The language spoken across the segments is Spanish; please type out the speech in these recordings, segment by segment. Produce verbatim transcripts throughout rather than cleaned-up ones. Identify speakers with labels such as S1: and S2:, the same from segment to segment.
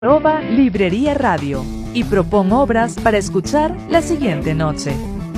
S1: Arroba Librería Radio y propón obras para escuchar la siguiente noche.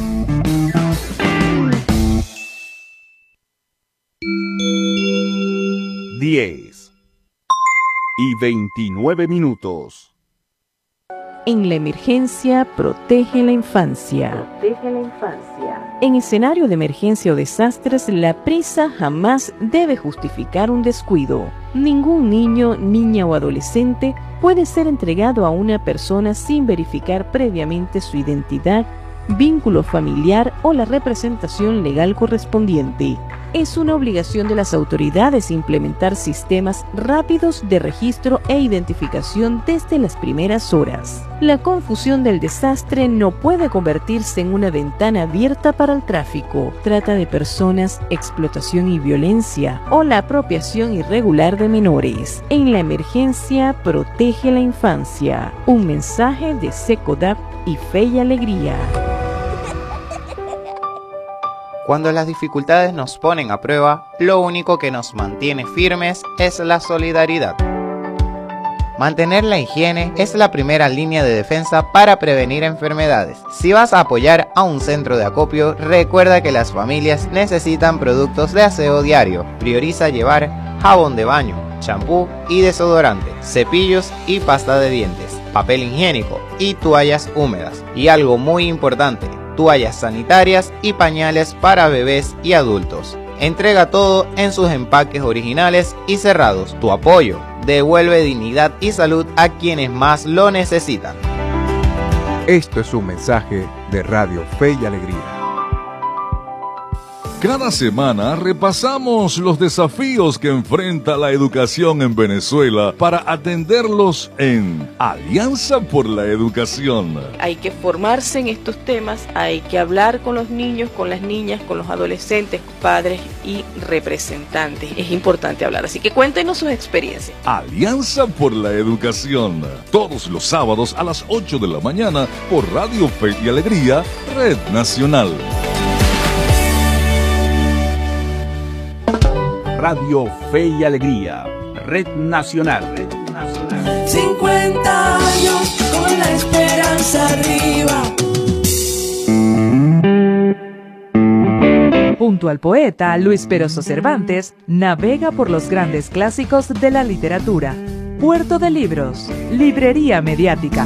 S2: diez y veintinueve minutos.
S3: En la emergencia, protege la infancia. Protege la infancia. En escenario de emergencia o desastres, la prisa jamás debe justificar un descuido. Ningún niño, niña o adolescente puede ser entregado a una persona sin verificar previamente su identidad, vínculo familiar o la representación legal correspondiente. Es una obligación de las autoridades implementar sistemas rápidos de registro e identificación desde las primeras horas. La confusión del desastre no puede convertirse en una ventana abierta para el tráfico, trata de personas, explotación y violencia o la apropiación irregular de menores. En la emergencia, protege la infancia. Un mensaje de SECODAP y Fe y Alegría.
S4: Cuando las dificultades nos ponen a prueba, lo único que nos mantiene firmes es la solidaridad. Mantener la higiene es la primera línea de defensa para prevenir enfermedades. Si vas a apoyar a un centro de acopio, recuerda que las familias necesitan productos de aseo diario. Prioriza llevar jabón de baño, champú y desodorante, cepillos y pasta de dientes, papel higiénico y toallas húmedas. Y algo muy importante, toallas sanitarias y pañales para bebés y adultos. Entrega todo en sus empaques originales y cerrados. Tu apoyo devuelve dignidad y salud a quienes más lo necesitan.
S2: Esto es un mensaje de Radio Fe y Alegría.
S5: Cada semana repasamos los desafíos que enfrenta la educación en Venezuela para atenderlos en Alianza por la Educación.
S3: Hay que formarse en estos temas, hay que hablar con los niños, con las niñas, con los adolescentes, padres y representantes. Es importante hablar, así que cuéntenos sus experiencias.
S5: Alianza por la Educación, todos los sábados a las ocho de la mañana por Radio Fe y Alegría, Red Nacional.
S2: Radio Fe y Alegría, Red Nacional. Red Nacional.
S6: cincuenta años con la esperanza arriba.
S1: Junto al poeta Luis Peroso Cervantes, navega por los grandes clásicos de la literatura. Puerto de Libros, Librería Mediática.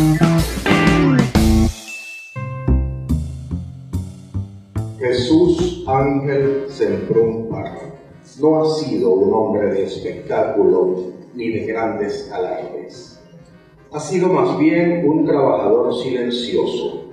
S7: Jesús Ángel Semprún Parra no ha sido un hombre de espectáculo ni de grandes alardes. Ha sido más bien un trabajador silencioso,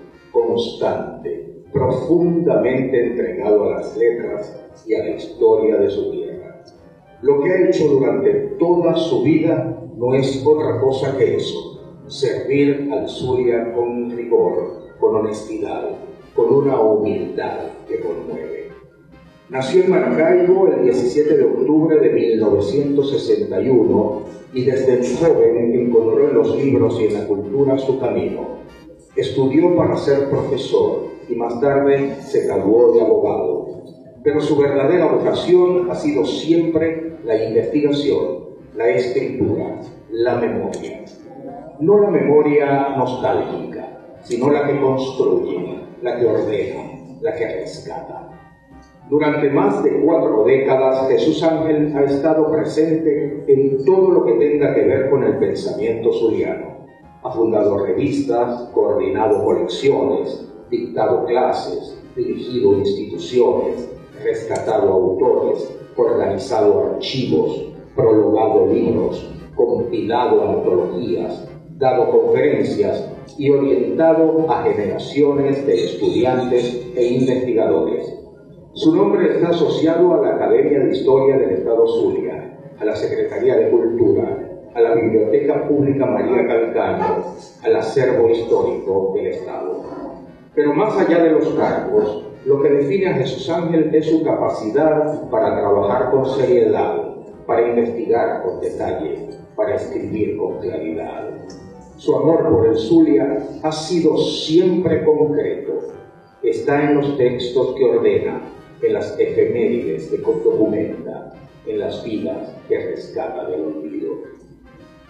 S7: constante, profundamente entregado a las letras y a la historia de su tierra. Lo que ha hecho durante toda su vida no es otra cosa que eso: servir al Zulia con rigor, con honestidad, con una humildad que conmueve. Nació en Maracaibo el diecisiete de octubre de mil novecientos sesenta y uno y desde muy joven encontró en los libros y en la cultura su camino. Estudió para ser profesor y más tarde se graduó de abogado. Pero su verdadera vocación ha sido siempre la investigación, la escritura, la memoria. No la memoria nostálgica, sino la que construye, la que ordena, la que rescata. Durante más de cuatro décadas, Jesús Ángel ha estado presente en todo lo que tenga que ver con el pensamiento zuliano. Ha fundado revistas, coordinado colecciones, dictado clases, dirigido instituciones, rescatado autores, organizado archivos, prologado libros, compilado antologías, dado conferencias y orientado a generaciones de estudiantes e investigadores. Su nombre está asociado a la Academia de Historia del Estado Zulia, a la Secretaría de Cultura, a la Biblioteca Pública María Calcaño, al acervo histórico del Estado. Pero más allá de los cargos, lo que define a Jesús Ángel es su capacidad para trabajar con seriedad, para investigar con detalle, para escribir con claridad. Su amor por el Zulia ha sido siempre concreto. Está en los textos que ordena, en las efemérides que documenta, en las vidas que rescata del olvido.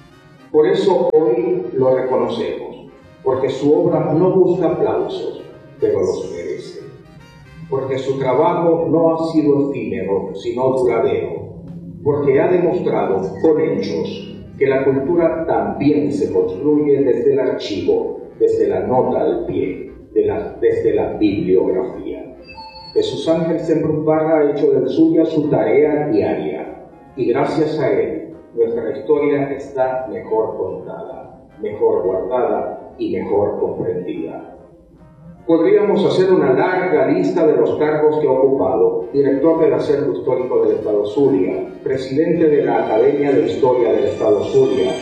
S7: Por eso hoy lo reconocemos, porque su obra no busca aplausos, pero los merece. Porque su trabajo no ha sido efímero, sino duradero. Porque ha demostrado con hechos que la cultura también se construye desde el archivo, desde la nota al pie, de la, desde la bibliografía. Jesús Ángel Semprún Parra ha hecho de suya su tarea diaria, y gracias a él, nuestra historia está mejor contada, mejor guardada y mejor comprendida. Podríamos hacer una larga lista de los cargos que ha ocupado: director del Acervo Histórico del Estado Zulia, presidente de la Academia de Historia del Estado Zulia,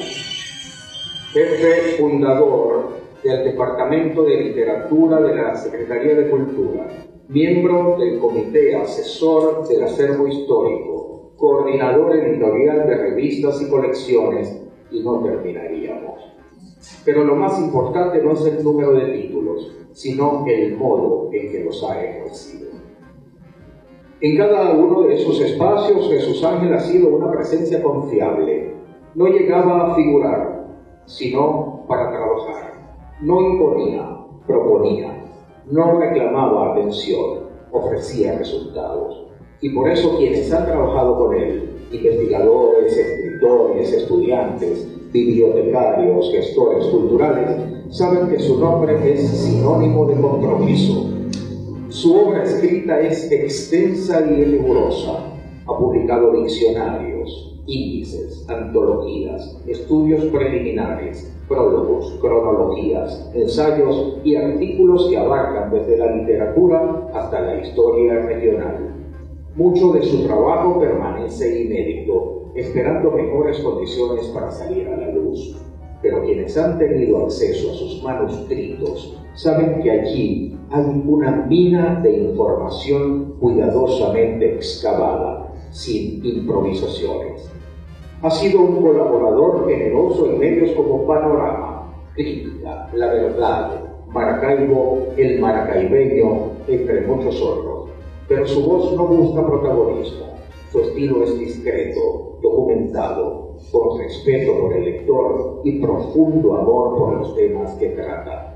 S7: jefe fundador del Departamento de Literatura de la Secretaría de Cultura, miembro del Comité Asesor del Acervo Histórico, coordinador editorial de revistas y colecciones, y no terminaríamos. Pero lo más importante no es el número de títulos, sino el modo en que los ha ejercido. En cada uno de esos espacios, Jesús Ángel ha sido una presencia confiable. No llegaba a figurar, sino para trabajar. No imponía, proponía. No reclamaba atención, ofrecía resultados. Y por eso quienes han trabajado con él, investigadores, escritores, estudiantes, bibliotecarios, gestores culturales, saben que su nombre es sinónimo de compromiso. Su obra escrita es extensa y rigurosa. Ha publicado diccionarios, índices, antologías, estudios preliminares, prólogos, cronologías, ensayos y artículos que abarcan desde la literatura hasta la historia regional. Mucho de su trabajo permanece inédito, esperando mejores condiciones para salir a la luz. Pero quienes han tenido acceso a sus manuscritos saben que allí hay una mina de información cuidadosamente excavada, sin improvisaciones. Ha sido un colaborador generoso en medios como Panorama, Crítica, La Verdad, Maracaibo, El Maracaibeño, entre muchos otros. Pero su voz no busca protagonismo. Su estilo es discreto, documentado, con respeto por el lector y profundo amor por los temas que trata.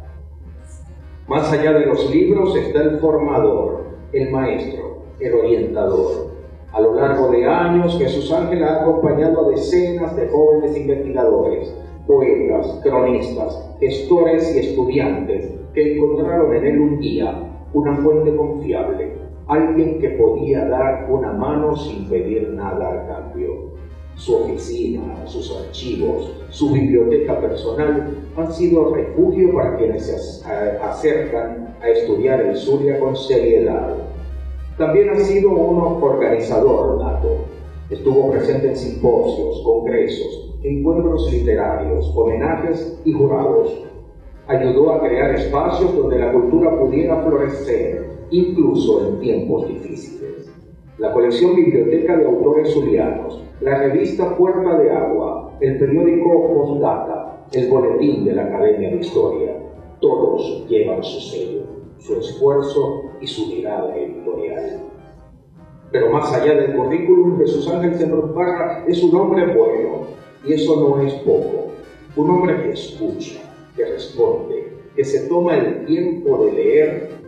S7: Más allá de los libros está el formador, el maestro, el orientador. A lo largo de años, Jesús Ángel ha acompañado a decenas de jóvenes investigadores, poetas, cronistas, gestores y estudiantes que encontraron en él un guía, una fuente confiable, alguien que podía dar una mano sin pedir nada a cambio. Su oficina, sus archivos, su biblioteca personal han sido refugio para quienes se acercan a estudiar el Zulia con seriedad. También ha sido un organizador nato. Estuvo presente en simposios, congresos, encuentros literarios, homenajes y jurados. Ayudó a crear espacios donde la cultura pudiera florecer, incluso en tiempos difíciles. La colección Biblioteca de Autores Zulianos, la revista Puerta de Agua, el periódico Postdata, el boletín de la Academia de Historia, todos llevan su sello, su esfuerzo y su mirada editorial. Pero más allá del currículum, Jesús Ángel Semprún Parra es un hombre bueno, y eso no es poco. Un hombre que escucha, que responde, que se toma el tiempo de leer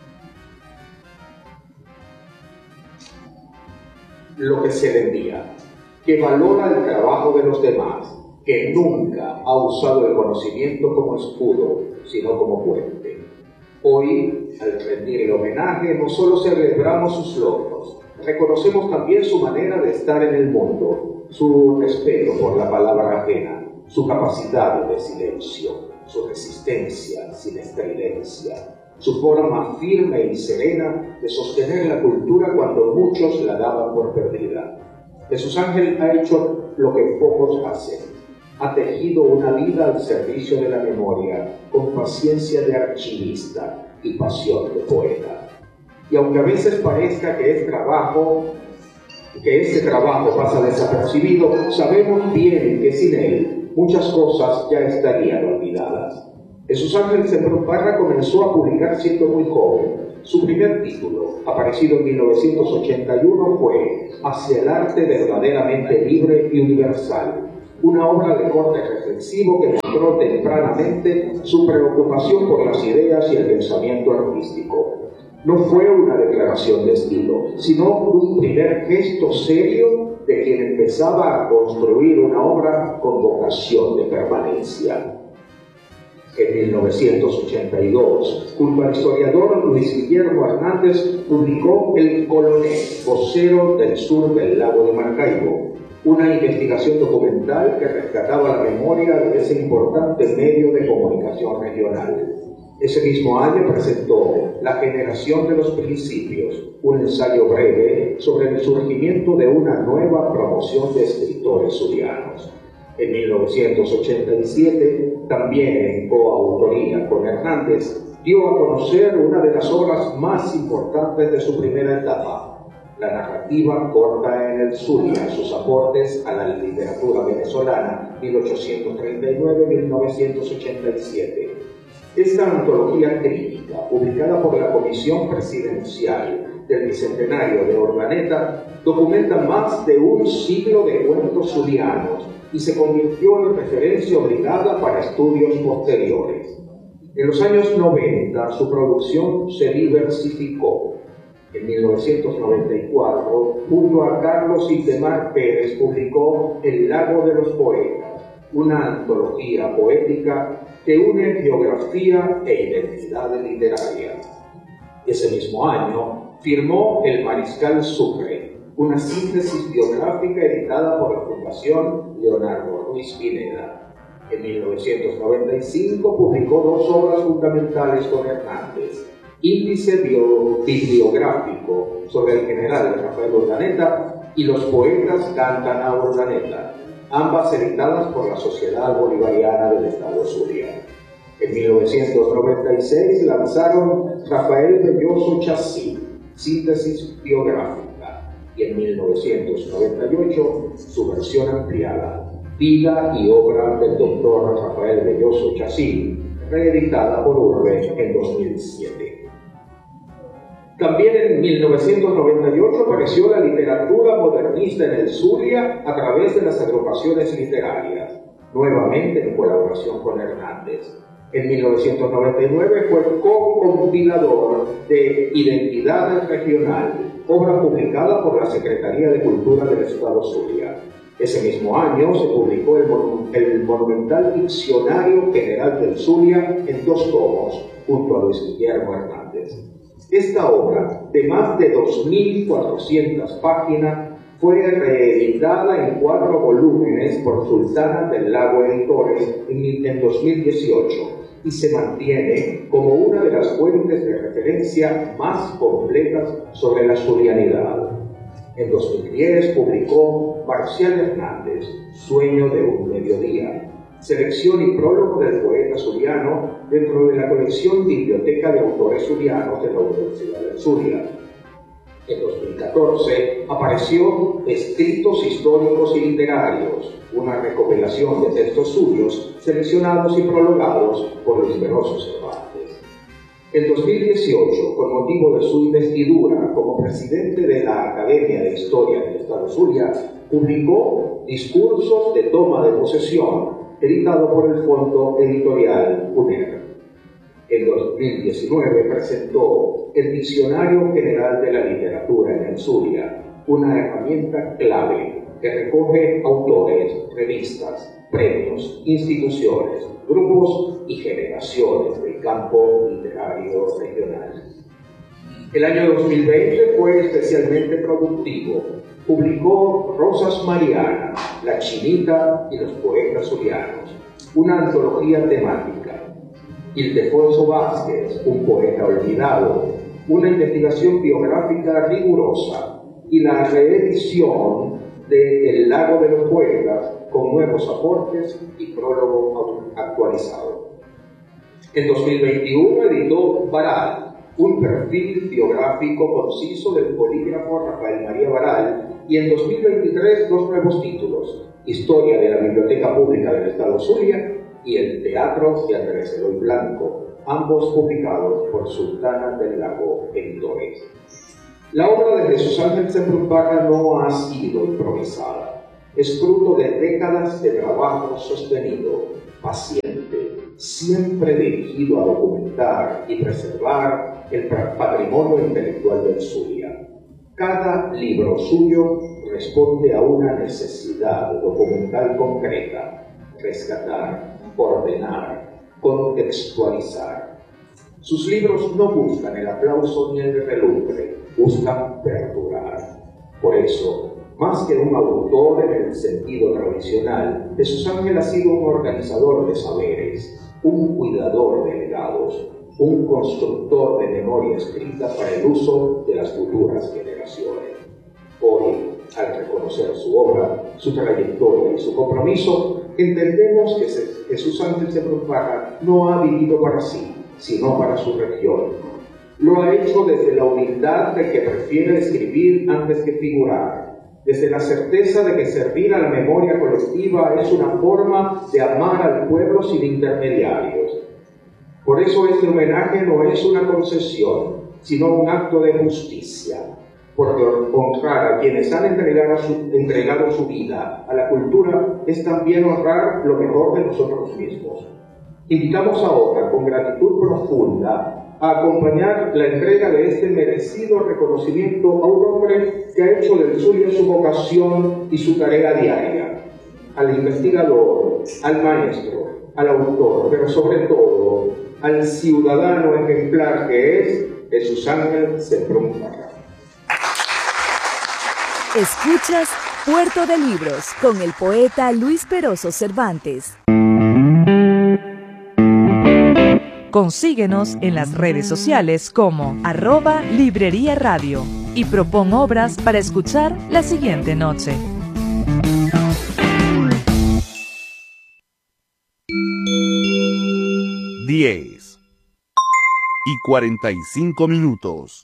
S7: lo que se le envía, que valora el trabajo de los demás, que nunca ha usado el conocimiento como escudo, sino como puente. Hoy, al rendirle homenaje, no solo celebramos sus logros, reconocemos también su manera de estar en el mundo, su respeto por la palabra ajena, su capacidad de silencio, su resistencia sin estridencia, su forma firme y serena de sostener la cultura cuando muchos la daban por perdida. Jesús Ángel ha hecho lo que pocos hacen. Ha tejido una vida al servicio de la memoria, con paciencia de archivista y pasión de poeta. Y aunque a veces parezca que es trabajo, que ese trabajo pasa desapercibido, sabemos bien que sin él muchas cosas ya estarían olvidadas. Jesús Ángel Semprún Parra comenzó a publicar siendo muy joven. Su primer título, aparecido en mil novecientos ochenta y uno, fue Hacia el arte verdaderamente libre y universal, una obra de corte reflexivo que mostró tempranamente su preocupación por las ideas y el pensamiento artístico. No fue una declaración de estilo, sino un primer gesto serio de quien empezaba a construir una obra con vocación de permanencia. En mil novecientos ochenta y dos, junto al historiador Luis Guillermo Hernández, publicó El Coloné, vocero del sur del lago de Maracaibo, una investigación documental que rescataba la memoria de ese importante medio de comunicación regional. Ese mismo año presentó La generación de los principios, un ensayo breve sobre el surgimiento de una nueva promoción de escritores zulianos. En mil novecientos ochenta y siete, también en coautoría con Hernández, dio a conocer una de las obras más importantes de su primera etapa, la narrativa corta en el Zulia, sus aportes a la literatura venezolana, mil ochocientos treinta y nueve a mil novecientos ochenta y siete. Esta antología crítica, publicada por la Comisión Presidencial del Bicentenario de Urdaneta, documenta más de un siglo de cuentos zulianos y se convirtió en referencia obligada para estudios posteriores. En los años noventa, su producción se diversificó. En mil novecientos noventa y cuatro, junto a Carlos Itemar Pérez, publicó El lago de los poetas, una antología poética que une biografía e identidad literaria. Ese mismo año firmó El Mariscal Sucre, una síntesis biográfica editada por la Fundación Leonardo Ruiz Pineda. En mil novecientos noventa y cinco publicó dos obras fundamentales con Hernández: Índice bio, bibliográfico sobre el general Rafael Urdaneta y Los poetas cantan a Urdaneta, ambas editadas por la Sociedad Bolivariana del Estado Zulia. En mil novecientos noventa y seis lanzaron Rafael Belloso Chasí, síntesis biográfica, y en mil novecientos noventa y ocho su versión ampliada, Vida y obra del doctor Rafael Belloso Chasí, reeditada por Urbe en dos mil siete. También en mil novecientos noventa y ocho apareció la literatura modernista en el Zulia a través de las agrupaciones literarias, nuevamente en colaboración con Hernández. En mil novecientos noventa y nueve fue co-compilador de Identidad Regional, obra publicada por la Secretaría de Cultura del Estado Zulia. Ese mismo año se publicó el, mon el monumental Diccionario General del Zulia en dos tomos, junto a Luis Guillermo Hernández. Esta obra, de más de dos mil cuatrocientas páginas, fue reeditada en cuatro volúmenes por Sultana del Lago Editores en, en dos mil dieciocho y se mantiene como una de las fuentes de referencia más completas sobre la zulianidad. En dos mil diez publicó Marcial Hernández, Sueño de un mediodía, selección y prólogo del poeta zuliano dentro de la colección Biblioteca de Autores Zulianos de la Universidad del Zulia. En dos mil catorce apareció Escritos Históricos y Literarios, una recopilación de textos suyos seleccionados y prologados por Luis Peroso Cervantes. En dos mil dieciocho, con motivo de su investidura como presidente de la Academia de Historia del Estado Zulia, publicó Discursos de toma de posesión, editado por el Fondo Editorial U N E R. En dos mil diecinueve presentó el Diccionario General de la Literatura en el Zulia, una herramienta clave que recoge autores, revistas, premios, instituciones, grupos y generaciones del campo literario regional. El año dos mil veinte fue especialmente productivo. Publicó Rosas Mariana, La Chinita y los poetas zulianos, una antología temática. Ildefonso Vázquez, un poeta olvidado, una investigación biográfica rigurosa y la reedición de El lago de los poetas con nuevos aportes y prólogo actualizado. En dos mil veintiuno editó Baral, un perfil biográfico conciso del polígrafo Rafael María Baral, y en dos mil veintitrés dos nuevos títulos, Historia de la Biblioteca Pública del Estado Zulia y El Teatro de Andrés Eloy Blanco, ambos publicados por Sultana del Lago Editores. La obra de Jesús Ángel Semprún Parra no ha sido improvisada. es fruto de décadas de trabajo sostenido, paciente, siempre dirigido a documentar y preservar el patrimonio intelectual del Zulia. Cada libro suyo responde a una necesidad documental concreta: rescatar, ordenar, contextualizar. Sus libros no buscan el aplauso ni el relumbre, buscan perdurar. Por eso, más que un autor en el sentido tradicional, Jesús Ángel ha sido un organizador de saberes, un cuidador de legados, un constructor de memoria escrita para el uso de las futuras generaciones. Hoy, al reconocer su obra, su trayectoria y su compromiso, entendemos que Jesús Ángel Semprún Parra no ha vivido para sí, sino para su región. Lo ha hecho desde la humildad de que prefiere escribir antes que figurar, desde la certeza de que servir a la memoria colectiva es una forma de amar al pueblo sin intermediarios. Por eso este homenaje no es una concesión, sino un acto de justicia, porque honrar a quienes han entregado su, entregado su vida a la cultura es también honrar lo mejor de nosotros mismos. Invitamos ahora, con gratitud profunda, a acompañar la entrega de este merecido reconocimiento a un hombre que ha hecho del Zulia su vocación y su tarea diaria, al investigador, al maestro, al autor, pero sobre todo al ciudadano ejemplar que es Jesús Ángel Semprún Parra.
S8: Escuchas Puerto de Libros con el poeta Luis Peroso Cervantes.
S1: Consíguenos en las redes sociales como arroba Librería Radio y propon obras para escuchar la siguiente noche.
S2: diez y cuarenta y cinco minutos.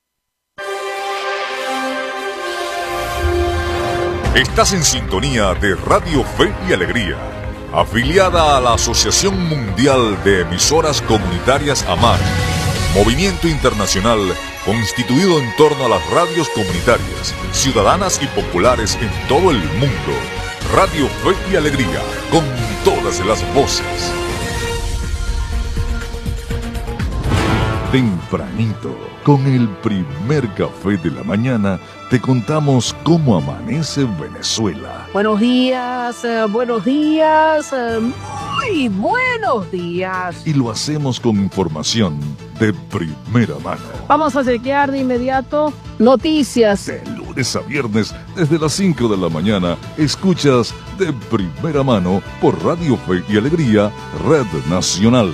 S5: Estás en sintonía de Radio Fe y Alegría, afiliada a la Asociación Mundial de Emisoras Comunitarias AMAR, movimiento internacional constituido en torno a las radios comunitarias, ciudadanas y populares en todo el mundo. Radio Fe y Alegría, con todas las voces. Tempranito, con el primer café de la mañana, te contamos cómo amanece Venezuela.
S9: Buenos días, eh, buenos días, eh, muy buenos días.
S5: Y lo hacemos con información de primera mano.
S9: Vamos a chequear de inmediato noticias.
S5: De lunes a viernes, desde las cinco de la mañana, escuchas de primera mano por Radio Fe y Alegría, Red Nacional.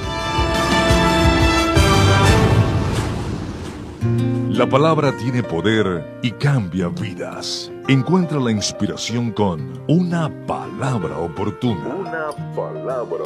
S5: La palabra tiene poder y cambia vidas. Encuentra la inspiración con una palabra oportuna. Una palabra